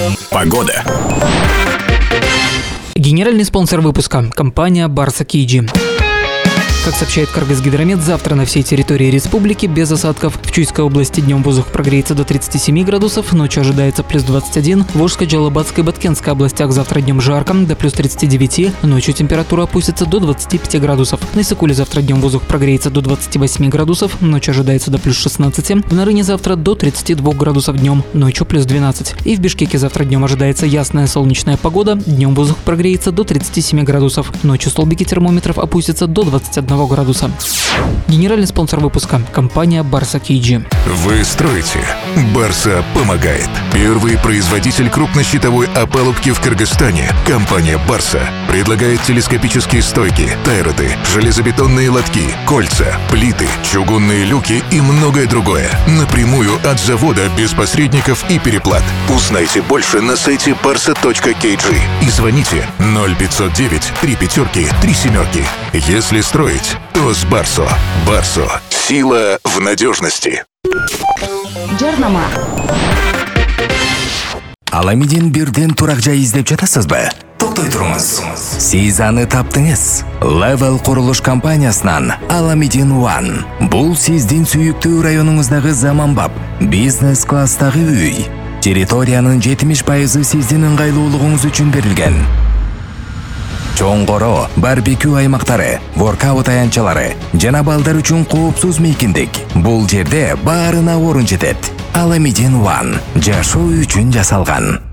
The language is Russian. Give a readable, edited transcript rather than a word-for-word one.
Погода. Генеральный спонсор выпуска – компания Барса Кейджи. Как сообщает Кыргызгидромет, завтра на всей территории республики без осадков. В Чуйской области днем воздух прогреется до 37 градусов, ночью ожидается плюс 21. В Волжской, Джалабатской и Баткенской областях завтра днем жарко, до плюс 39. Ночью температура опустится до 25 градусов. На Иссыкуле завтра днем воздух прогреется до 28 градусов, ночью ожидается до плюс 16. В Нарыне завтра до 32 градусов днем, ночью плюс 12. И в Бишкеке завтра днем ожидается ясная солнечная погода, днем воздух прогреется до 37 градусов, ночью столбики термометров опустятся до 21 градуса. Генеральный спонсор выпуска – компания Барса Кейджи. Вы строите? Барса помогает. Первый производитель крупнощитовой опалубки в Кыргызстане, компания Барса, предлагает телескопические стойки, тайроты, железобетонные лотки, кольца, плиты, чугунные люки и многое другое. Напрямую от завода, без посредников и переплат. Узнайте больше на сайте barsa.kg и звоните 0509 3 3 7. Если строить, то с Барсо. Барсо. Сила в надежности. Жарнама. Аламидин бирден турак жай издеп жатасызбы? Токтой туруңуз. Сиз аны таптыңыз. Level курулуш компаниясынан Аламидин One. Бул сиздин сүйүктүү районуңуздагы заманбап бизнес класстагы үй. Территориянын 70% сиздин ыңгайлуулугуңуз үчүн берилген. Чоңгоро, барбекю аймактары, воркаут аянтчалары жана балдар үчүн коопсуз мейкиндик. Бул жерде баарына орун жетет. Аламидин One жашоо үчүн жасалган.